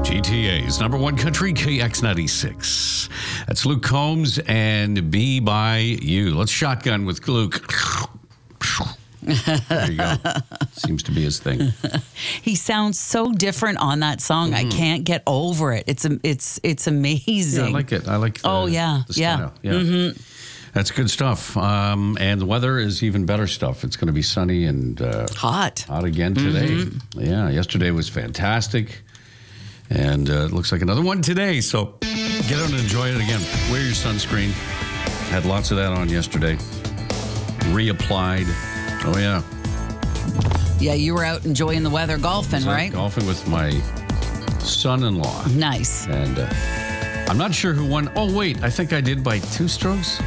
GTA's number one country, KX96. That's Luke Combs and Be By You. Let's shotgun with Luke. There you go. Seems to be his thing. He sounds so different on that song. I can't get over it. It's amazing. Yeah, I like it. I like the, the style. Yeah. Mm-hmm. That's good stuff. And the weather is even better stuff. It's going to be sunny and hot again today. Yeah, yesterday was fantastic. And it looks like another one today. So get out and enjoy it again. Wear your sunscreen. Had lots of that on yesterday. Reapplied. Oh, yeah. Yeah, you were out enjoying the weather, golfing, right? Golfing with my son-in-law. Nice. And I'm not sure who won. Oh, wait. I think I did by 2 strokes.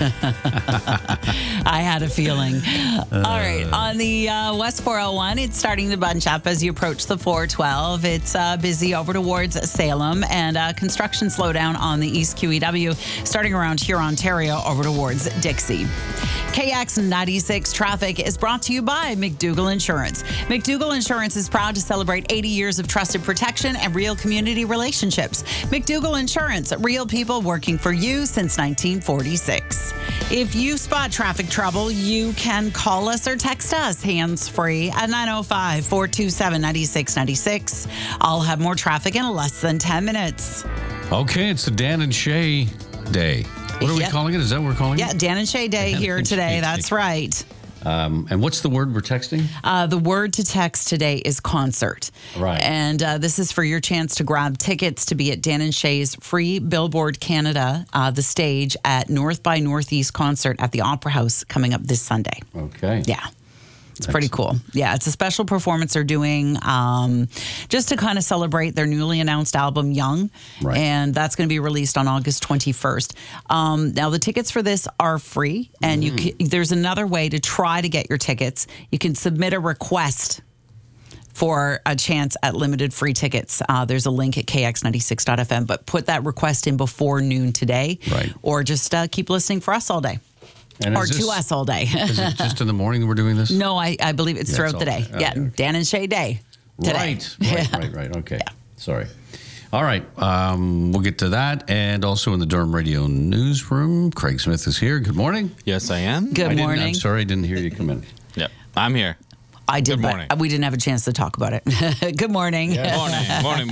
I had a feeling. All right. On the West 401, it's starting to bunch up as you approach the 412. It's busy over towards Salem, and construction slowdown on the East QEW starting around here, Ontario, over towards Dixie. KX96 traffic is brought to you by McDougall Insurance. McDougall Insurance is proud to celebrate 80 years of trusted protection and real community relationships. McDougall Insurance, real people working for you since 1946. If you spot traffic trouble, you can call us or text us hands-free at 905-427-9696. I'll have more traffic in less than 10 minutes. Okay, it's the Dan and Shay Day. What are we calling it? Is that what we're calling it? Yeah, Dan and Shay Day here today. That's right. And what's the word we're texting? The word to text today is concert. Right. And this is for your chance to grab tickets to be at Dan and Shay's free Billboard Canada, the stage at North by Northeast concert at the Opera House coming up this Sunday. Okay. Yeah. It's pretty cool. Yeah, it's a special performance they're doing just to kind of celebrate their newly announced album, Young. Right. And that's going to be released on August 21st. Now, the tickets for this are free. And there's another way to try to get your tickets. You can submit a request for a chance at limited free tickets. There's a link at kx96.fm. But put that request in before noon today. Right. Or just keep listening for us all day. Or to us all day. Is it just in the morning we're doing this? No, I believe it's throughout the day. Dan and Shay Day today. Right. Okay. Yeah. Sorry. All right. We'll get to that. And also in the Durham Radio Newsroom, Craig Smith is here. Good morning. Yes, I am. Good morning. I'm sorry I didn't hear you come in. Yep, I'm here. I did, Good morning. but we didn't have a chance to talk about it. Good morning. Yeah. Morning.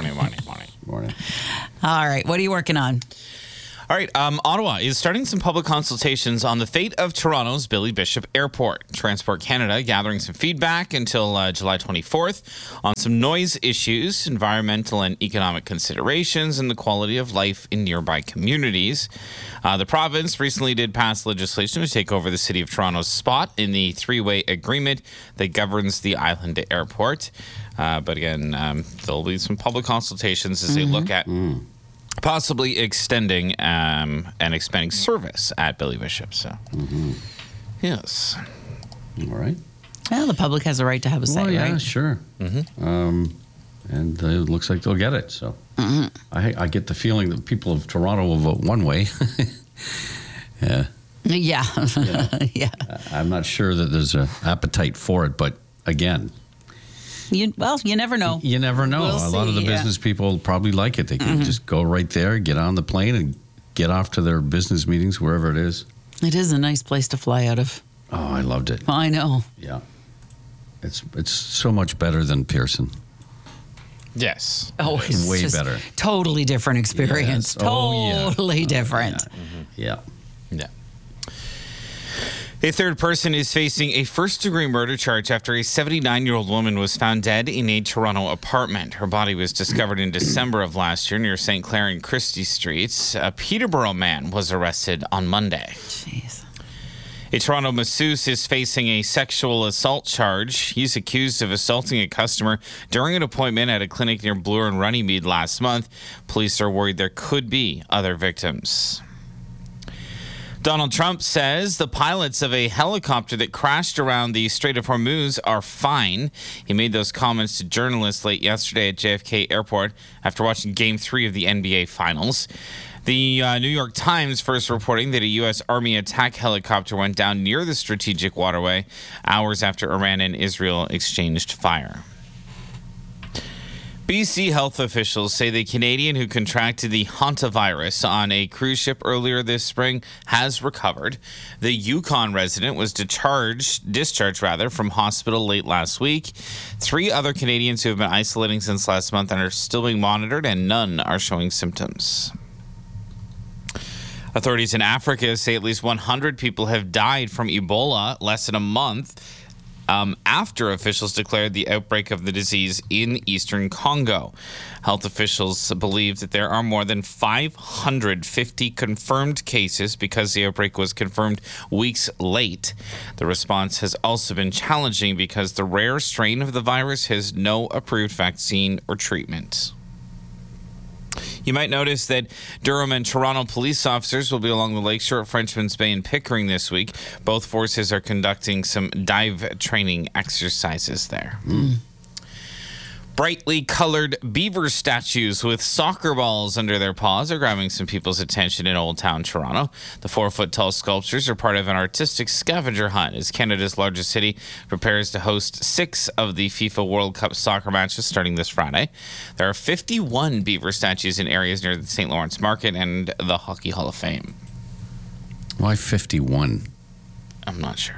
All right. What are you working on? All right, Ottawa is starting some public consultations on the fate of Toronto's Billy Bishop Airport. Transport Canada gathering some feedback until July 24th on some noise issues, environmental and economic considerations, and the quality of life in nearby communities. The province recently did pass legislation to take over the City of Toronto's spot in the three-way agreement that governs the island airport. But again, there'll be some public consultations as they look at possibly extending and expanding service at Billy Bishop. So, yes. All right. Well, the public has a right to have a say, right? Yeah, sure. And it looks like they'll get it. So I get the feeling that people of Toronto will vote one way. Yeah. I'm not sure that there's an appetite for it, but again, you never know. You never know. We'll a lot of the business people probably like it. They can just go right there, get on the plane, and get off to their business meetings wherever it is. It is a nice place to fly out of. Oh, I loved it. I know. Yeah. It's so much better than Pearson. Yes. Oh, it's way just better. Totally different experience. Yes. Totally different. Yeah. A third person is facing a first-degree murder charge after a 79-year-old woman was found dead in a Toronto apartment. Her body was discovered in December of last year near St. Clair and Christie Streets. A Peterborough man was arrested on Monday. Jeez. A Toronto masseuse is facing a sexual assault charge. He's accused of assaulting a customer during an appointment at a clinic near Bloor and Runnymede last month. Police are worried there could be other victims. Donald Trump says the pilots of a helicopter that crashed around the Strait of Hormuz are fine. He made those comments to journalists late yesterday at JFK Airport after watching Game 3 of the NBA Finals. The New York Times first reporting that a U.S. Army attack helicopter went down near the strategic waterway hours after Iran and Israel exchanged fire. BC health officials say the Canadian who contracted the hantavirus on a cruise ship earlier this spring has recovered. The Yukon resident was discharged from hospital late last week. 3 other Canadians who have been isolating since last month and are still being monitored, and none are showing symptoms. Authorities in Africa say at least 100 people have died from Ebola less than a month after officials declared the outbreak of the disease in eastern Congo. Health officials believe that there are more than 550 confirmed cases because the outbreak was confirmed weeks late. The response has also been challenging because the rare strain of the virus has no approved vaccine or treatment. You might notice that Durham and Toronto police officers will be along the lakeshore at Frenchman's Bay and Pickering this week. Both forces are conducting some dive training exercises there. Brightly colored beaver statues with soccer balls under their paws are grabbing some people's attention in Old Town Toronto. The 4-foot-tall sculptures are part of an artistic scavenger hunt as Canada's largest city prepares to host 6 of the FIFA World Cup soccer matches starting this Friday. There are 51 beaver statues in areas near the St. Lawrence Market and the Hockey Hall of Fame. Why 51? I'm not sure.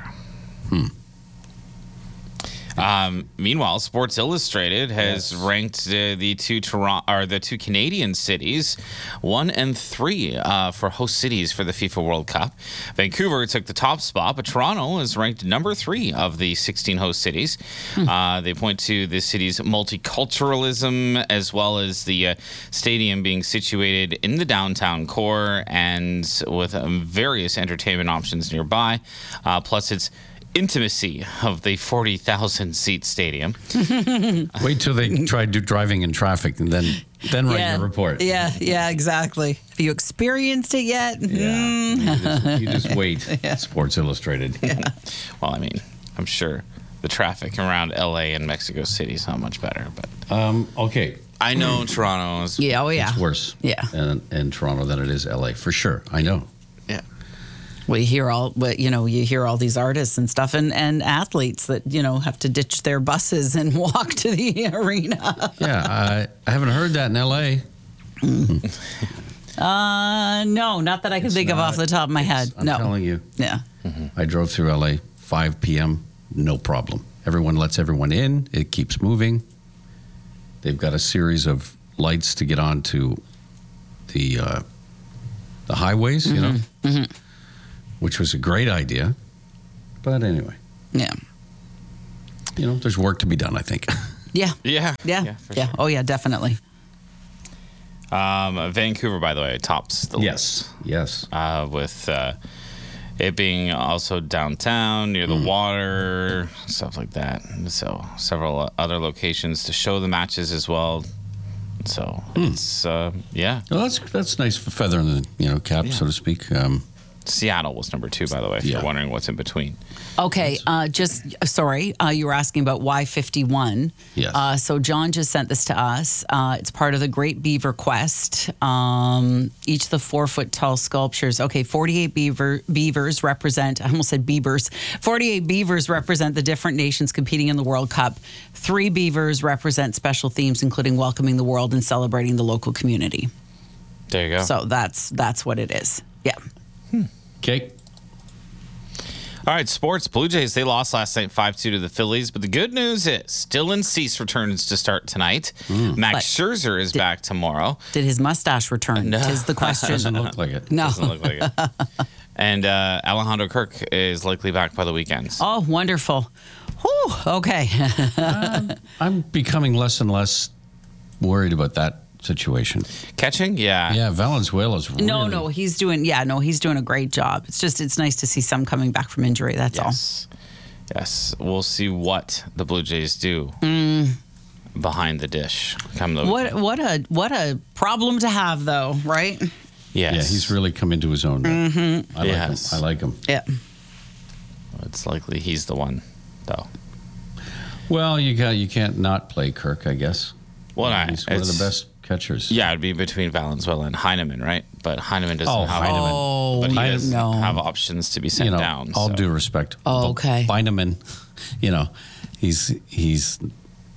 Meanwhile, Sports Illustrated has ranked the two Canadian cities 1 and 3 for host cities for the FIFA World Cup. Vancouver took the top spot, but Toronto is ranked number 3 of the 16 host cities. They point to the city's multiculturalism as well as the stadium being situated in the downtown core and with various entertainment options nearby. Plus, its intimacy of the 40,000-seat stadium. Wait till they try driving in traffic and then write your report. Yeah, exactly. Have you experienced it yet? Yeah. You just wait. Sports Illustrated. Well, I mean, I'm sure the traffic around LA and Mexico City is not much better, but okay. I know Toronto is It's worse in Toronto than it is LA, for sure. I know. Yeah. Well, you hear all these artists and stuff and athletes that, have to ditch their buses and walk to the arena. Yeah, I haven't heard that in LA. No, not that I can think of off the top of my head. I'm telling you. Yeah. I drove through LA, 5 p.m., no problem. Everyone lets everyone in. It keeps moving. They've got a series of lights to get onto the highways, which was a great idea. But anyway. Yeah. There's work to be done, I think. Yeah. Yeah. Sure. Oh, yeah, definitely. Vancouver, by the way, tops the list. Yes. With it being also downtown, near the water, stuff like that. So several other locations to show the matches as well. So it's, yeah. Well, that's nice for feather in the cap, so to speak. Seattle was number 2, by the way, if you're wondering what's in between. Okay, you were asking about why 51. Yes. So John just sent this to us. It's part of the Great Beaver Quest. Each of the 4-foot-tall sculptures. Okay, 48 beavers represent, I almost said beavers. 48 beavers represent the different nations competing in the World Cup. 3 beavers represent special themes, including welcoming the world and celebrating the local community. There you go. So that's what it is. Yeah. Okay. All right, sports. Blue Jays, they lost last night 5-2 to the Phillies, but the good news is Dylan Cease returns to start tonight. Max Scherzer is back tomorrow. Did his mustache return? No. Is the question. Doesn't look like it. No. Doesn't look like it. And Alejandro Kirk is likely back by the weekends. Oh, wonderful. Whew, okay. I'm becoming less and less worried about that situation. Catching? Yeah. Yeah, Valenzuela's really... No, he's doing a great job. It's nice to see some coming back from injury, that's all. Yes. We'll see what the Blue Jays do behind the dish. What a problem to have, though, right? Yes. Yeah, he's really come into his own. Mm-hmm. I like him. Yeah. It's likely he's the one, though. Well, you can't not play Kirk, I guess. Well, he's one of the best catchers. Yeah, it'd be between Valenzuela and Heineman, right? But Heineman doesn't have Heineman. But he doesn't have options to be sent down. All due respect. Oh, okay. Heineman, he's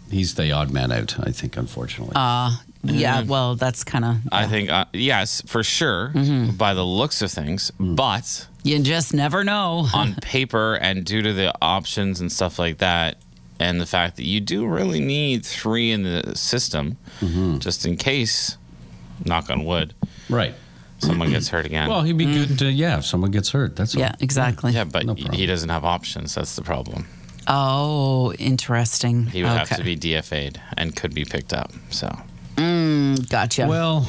He's the odd man out, I think, unfortunately. Yeah, well, that's kind of. I think, yes, for sure, by the looks of things. But You just never know. on paper and due to the options and stuff like that, and the fact that you do really need 3 in the system, just in case, knock on wood, Right. someone gets hurt again. Well, he'd be good to, if someone gets hurt. That's all. Yeah, exactly. yeah, but no problem. he doesn't have options. That's the problem. Oh, interesting. He would have to be DFA'd and could be picked up. So Gotcha. Well,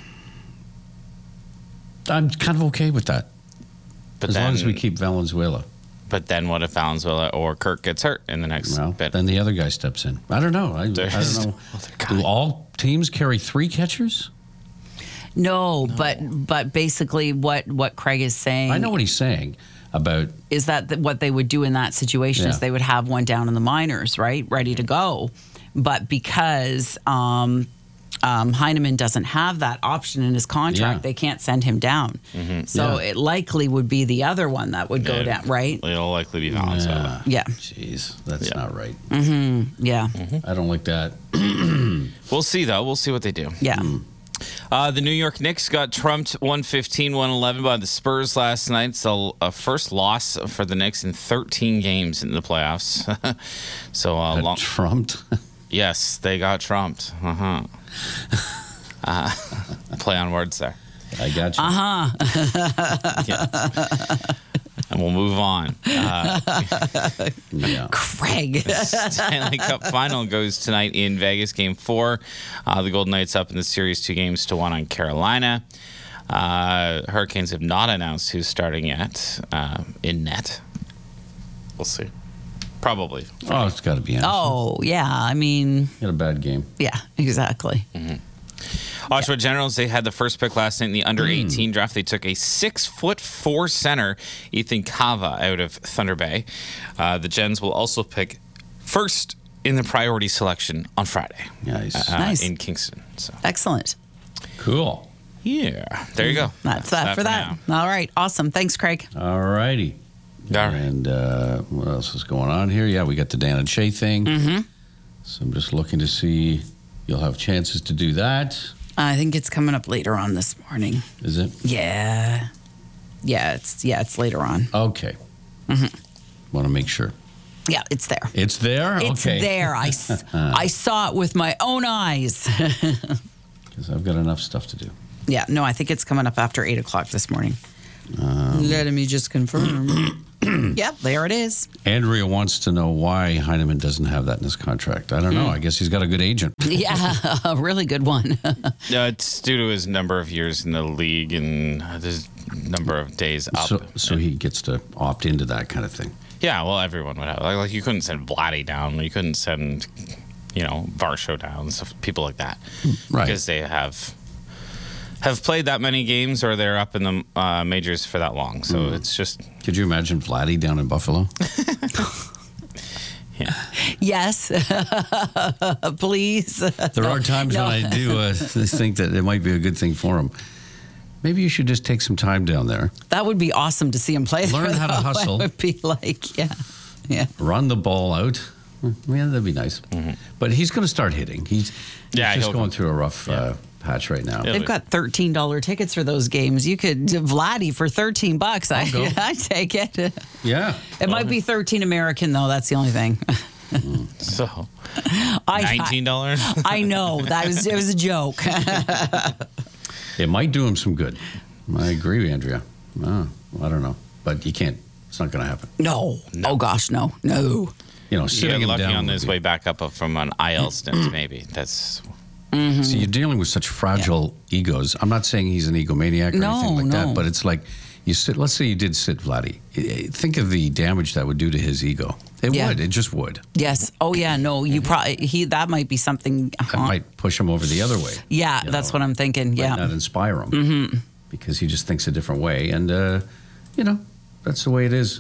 I'm kind of okay with that. but As then, long as we keep Valenzuela. But then what if Valenzuela or Kirk gets hurt in the next Well, bit? then the other guy steps in. I don't know. I don't know. Do all teams carry 3 catchers? no, but basically what Craig is saying I know what he's saying about. is that what they would do in that situation is Yeah. they would have one down in the minors, right, ready to go. But because Heineman doesn't have that option in his contract, Yeah. they can't send him down. So Yeah. it likely would be the other one that would go down, right? It'll likely be Valenzuela. Yeah. Jeez, that's Yeah. not right. Yeah. I don't like that. We'll see, though. We'll see what they do. Yeah. The New York Knicks got trumped 115-111 by the Spurs last night. It's a first loss for the Knicks in 13 games in the playoffs. So long. Trumped. Yes, they got trumped. Play on words there. I got you. And we'll move on. Yeah. Craig. Stanley Cup final goes tonight in Vegas, Game 4. The Golden Knights up in the series 2-1 on Carolina. Hurricanes have not announced who's starting yet in net. We'll see. Probably. Oh, it's got to be Anderson. Oh, yeah. I mean, He had a bad game. yeah, exactly. Oshawa Generals, they had the first pick last night in the under-18 draft. They took a 6'4" center, Ethan Cava, out of Thunder Bay. The Gens will also pick first in the priority selection on Friday. Nice. Nice. In Kingston. So Excellent. Cool. yeah, there you go. That's that for that. All right. Awesome. Thanks, Craig. All righty. All right. And what else is going on here? Yeah, we got the Dan and Shay thing. So I'm just looking to see. You'll have chances to do that. I think it's coming up later on this morning. Is it? Yeah. It's later on. Okay. Want to make sure. Yeah, it's there. It's there? It's okay. there. I saw it with my own eyes. Because I've got enough stuff to do. Yeah, no, I think it's coming up after 8 o'clock this morning. Let me just confirm. Yep, there it is. Andrea wants to know why Heineman doesn't have that in his contract. I don't know. I guess he's got a good agent. Yeah, a really good one. It's due to his number of years in the league and his number of days up. So he gets to opt into that kind of thing. Yeah, well, everyone would have. Like you couldn't send Vladdy down. You couldn't send, Varsho down, stuff, people like that. Right. Because they have played that many games or they're up in the majors for that long. So it's just... Could you imagine Vladdy down in Buffalo? Yeah. Yes, please. There are times when I do think that it might be a good thing for him. Maybe you should just take some time down there. That would be awesome to see him play. Learn there, how to though. hustle. It would be like, yeah. Run the ball out. Yeah, that'd be nice. But he's going to start hitting. He's Yeah, just he'll going come. through a rough patch right now. Yeah. They've got $13 tickets for those games. You could Vladdy for $13. go. I take it. Yeah. It might be 13 American though. That's the only thing. So, I $19? I know it was a joke. It might do him some good. I agree, Andrea. I don't know. But you can't. It's not going to happen. No. Oh gosh, no. You know, You sitting get him lucky down on would his be- way back up from an IL stint, maybe. That's... See, you're dealing with such fragile egos. I'm not saying he's an egomaniac or No, anything like no. that, but it's like you sit. Let's say you did sit Vladdy. Think of the damage that would do to his ego. It Yeah. would. It just would. Yes. Oh yeah. No. You probably that might be something. That might push him over the other way. Yeah, you that's know. what I'm thinking. Might Yeah. not inspire him because he just thinks a different way, and that's the way it is.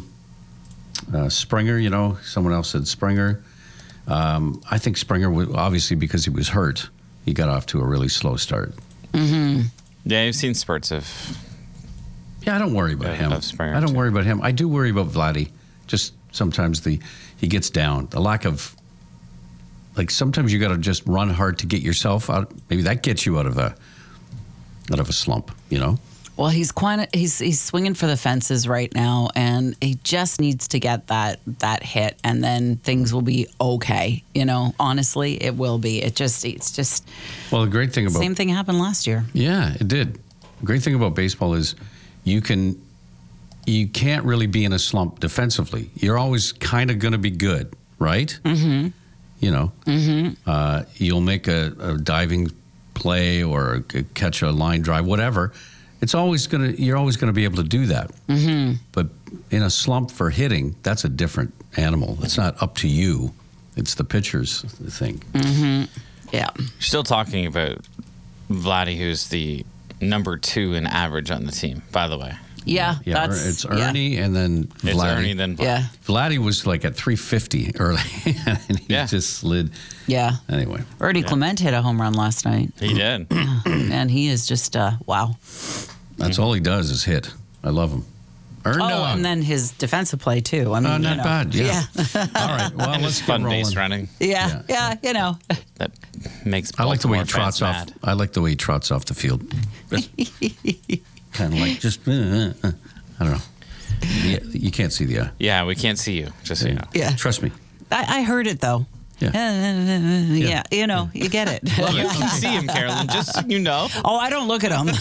Springer, someone else said Springer. I think Springer, obviously because he was hurt, he got off to a really slow start. Yeah, I've seen spurts of... Yeah, I don't worry about him. of Springer, I don't too. worry about him. I do worry about Vladdy. Just sometimes he gets down. The lack of like sometimes you got to just run hard to get yourself out. Maybe that gets you out of a slump, you know? Well, he's swinging for the fences right now, and he just needs to get that hit, and then things will be okay. You know, honestly, it will be. It's just. Well, the great thing about same thing happened last year. Yeah, it did. The great thing about baseball is you can't really be in a slump defensively. You're always kind of going to be good, right? Mm-hmm. You know, you'll make a diving play or catch a line drive, whatever. You're always going to be able to do that. Mm-hmm. But in a slump for hitting, that's a different animal. It's not up to you. It's the pitcher's thing. Mm-hmm. Yeah. Still talking about Vladdy, who's the number 2 in average on the team, by the way. Yeah, it's Ernie and then Vladdy. It's Ernie, then Vladdy. Yeah. Vladdy was like at 350 early, and he just slid. Yeah. Anyway. Ernie Clement hit a home run last night. He did. And he is just, wow. That's all he does is hit. I love him. And then his defensive play, too. I mean, not bad, yeah. All right, well, And let's it's fun get rolling. base running. Yeah, you know. That makes I like the way he Baltimore trots fans off. mad. I like the way he trots off the field. Kind of like just, I don't know. You can't see the eye. Yeah, we can't see you, just so you know. Yeah. Trust me. I heard it, though. Yeah. You know, you get it. You can see him, Carolyn, just so you know. Oh, I don't look at him.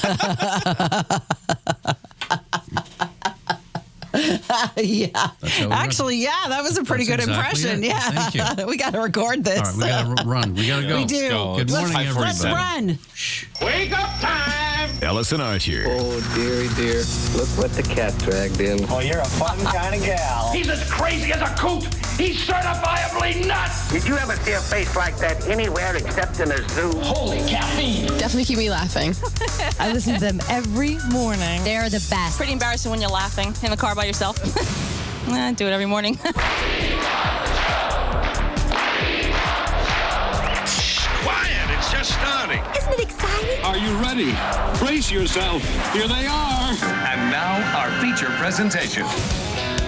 Yeah. Actually, that was a pretty That's good exactly impression. it. Yeah. Thank you. We got to record this. All right, we got to run. We got to go. We do. Good morning, everybody. Let's run. Wake up time! Ellis and Archer. Oh, dearie dear. Look what the cat dragged in. Oh, you're a fun kind of gal. He's as crazy as a coot. He's certifiably nuts. Did you ever see a face like that anywhere except in a zoo? Holy caffeine. Definitely keep me laughing. I listen to them every morning. They're the best. Pretty embarrassing when you're laughing in the car by yourself. I do it every morning. Quiet, it's just starting. Isn't it exciting? Are you ready? Brace yourself. Here they are. And now our feature presentation.